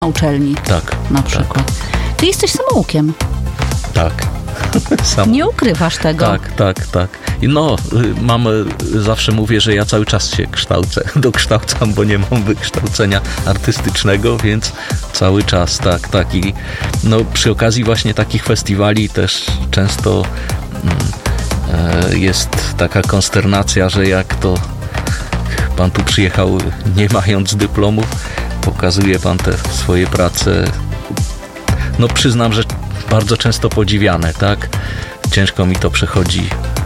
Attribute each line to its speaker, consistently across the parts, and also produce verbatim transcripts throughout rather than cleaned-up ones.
Speaker 1: na uczelni.
Speaker 2: Tak.
Speaker 1: Na przykład. Tak. Ty jesteś samoukiem.
Speaker 2: Tak. Sam...
Speaker 1: Nie ukrywasz tego.
Speaker 2: Tak, tak, tak. I no, mam, zawsze mówię, że ja cały czas się kształcę, dokształcam, bo nie mam wykształcenia artystycznego, więc cały czas, tak, tak. I no, przy okazji właśnie takich festiwali też często mm, jest taka konsternacja, że jak to pan tu przyjechał nie mając dyplomu, pokazuje pan te swoje prace. No przyznam, że bardzo często podziwiane, tak? Ciężko mi to przechodzi,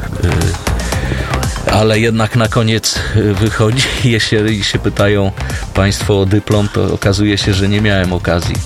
Speaker 2: yy, ale jednak na koniec wychodzi, jeśli się pytają państwo o dyplom, to okazuje się, że nie miałem okazji.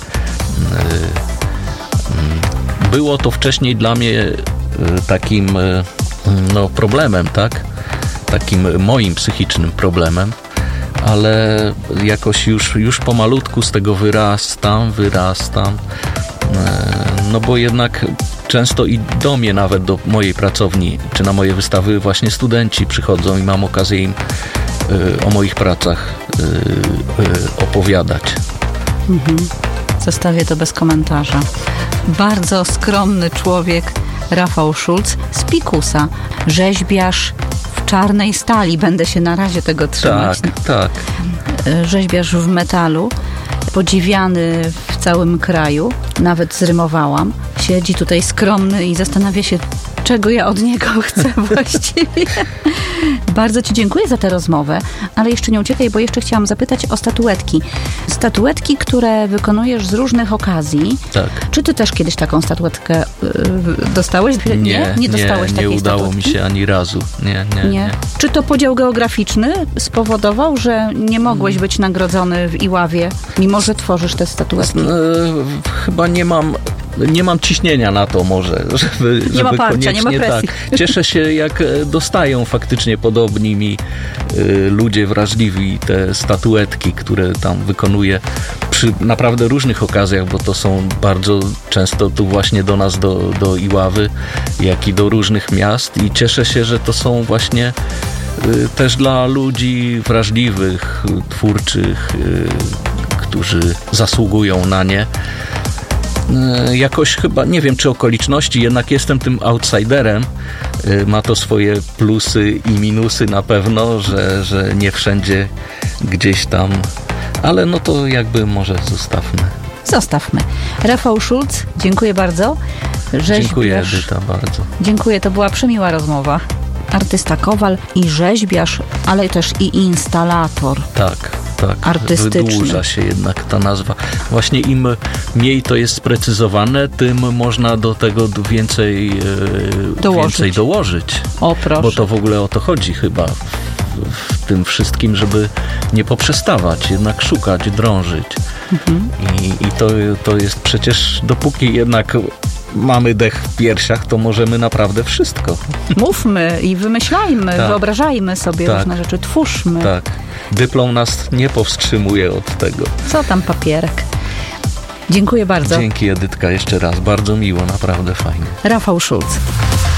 Speaker 2: Yy, było to wcześniej dla mnie yy, takim yy, no, problemem, tak? Takim moim psychicznym problemem, ale jakoś już, już pomalutku z tego wyrastam, wyrastam. No bo jednak często i do mnie, nawet do mojej pracowni, czy na moje wystawy właśnie studenci przychodzą i mam okazję im y, o moich pracach y, y, opowiadać.
Speaker 1: Mhm. Zostawię to bez komentarza. Bardzo skromny człowiek, Rafał Szulc z Pikusa, rzeźbiarz w czarnej stali. Będę się na razie tego trzymać.
Speaker 2: Tak, tak.
Speaker 1: Rzeźbiarz w metalu, podziwiany w całym kraju, nawet zrymowałam. Siedzi tutaj skromny i zastanawia się, czego ja od niego chcę właściwie. Bardzo ci dziękuję za tę rozmowę, ale jeszcze nie uciekaj, bo jeszcze chciałam zapytać o statuetki. Statuetki, które wykonujesz z różnych okazji.
Speaker 2: Tak.
Speaker 1: Czy ty też kiedyś taką statuetkę y, dostałeś?
Speaker 2: Nie, nie,
Speaker 1: nie dostałeś
Speaker 2: nie,
Speaker 1: takiej
Speaker 2: nie udało
Speaker 1: statuetki?
Speaker 2: mi się ani razu. Nie, nie, nie,
Speaker 1: nie. Czy to podział geograficzny spowodował, że nie mogłeś być nagrodzony w Iławie, mimo że tworzysz te statuetki?
Speaker 2: E, chyba nie mam nie mam ciśnienia na to może, żeby,
Speaker 1: nie
Speaker 2: żeby
Speaker 1: ma parcia,
Speaker 2: koniecznie,
Speaker 1: nie ma presji.
Speaker 2: Tak. Cieszę się, jak dostają faktycznie podobni mi y, ludzie wrażliwi te statuetki, które tam wykonuję przy naprawdę różnych okazjach, bo to są bardzo często tu właśnie do nas, do, do Iławy, jak i do różnych miast i cieszę się, że to są właśnie y, też dla ludzi wrażliwych, twórczych, y, którzy zasługują na nie. Jakoś chyba, nie wiem czy okoliczności, jednak jestem tym outsiderem. Ma to swoje plusy i minusy na pewno, że, że nie wszędzie gdzieś tam, ale no to jakby może zostawmy.
Speaker 1: Zostawmy. Rafał Szulc, dziękuję bardzo. Rzeźbiarz.
Speaker 2: Dziękuję, Edyta, bardzo.
Speaker 1: Dziękuję, to była przemiła rozmowa. Artysta kowal i rzeźbiarz, ale też i instalator.
Speaker 2: Tak. Tak,
Speaker 1: artystyczny.
Speaker 2: Wydłuża się jednak ta nazwa. Właśnie im mniej to jest sprecyzowane, tym można do tego więcej dołożyć. Więcej dołożyć.
Speaker 1: O, proszę.
Speaker 2: Bo to w ogóle o to chodzi chyba w, w tym wszystkim, żeby nie poprzestawać, jednak szukać, drążyć. Mhm. I, i to, to jest przecież, dopóki jednak mamy dech w piersiach, to możemy naprawdę wszystko.
Speaker 1: Mówmy i wymyślajmy, tak. Wyobrażajmy sobie
Speaker 2: tak.
Speaker 1: różne rzeczy, twórzmy.
Speaker 2: Tak. Dyplom nas nie powstrzymuje od tego.
Speaker 1: Co tam papierek? Dziękuję bardzo.
Speaker 2: Dzięki, Edytka, jeszcze raz. Bardzo miło, naprawdę fajnie.
Speaker 1: Rafał Szulc.